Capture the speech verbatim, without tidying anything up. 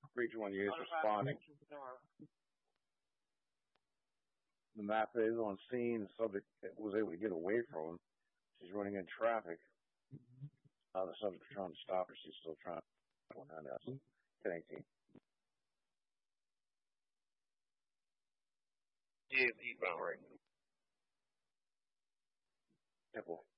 Breach one is responding. The map is on scene. The subject was able to get away from him. She's running in traffic. Uh, the subject is trying to stop her. She's still trying to behind us. ten eighteen. Yeah, eastbound, right. Temple.